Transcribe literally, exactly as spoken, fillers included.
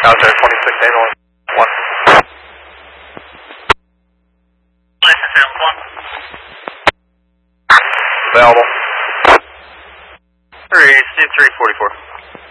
How's there, twenty-six eight one? Available. Three, Steve three forty-four.